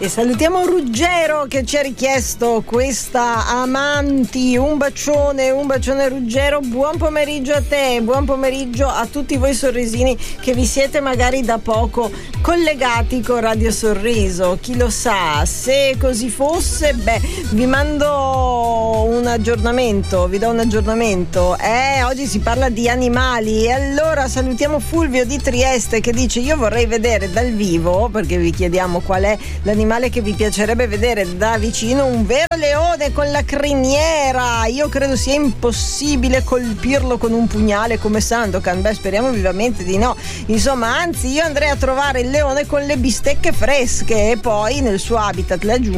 E salutiamo Ruggero che ci ha richiesto questa Amanti. Un bacione Ruggero, buon pomeriggio a te, buon pomeriggio a tutti voi sorrisini che vi siete magari da poco collegati con Radio Sorriso. Chi lo sa, se così fosse, vi mando un aggiornamento, vi do un aggiornamento. Oggi si parla di animali e allora salutiamo Fulvio di Trieste che dice: io vorrei vedere dal vivo, perché vi chiediamo qual è l'animale che vi piacerebbe vedere da vicino, un vero leone con la criniera. Io credo sia impossibile colpirlo con un pugnale come Sandokan. Speriamo vivamente di no. Insomma, anzi, io andrei a trovare il leone con le bistecche fresche e poi nel suo habitat laggiù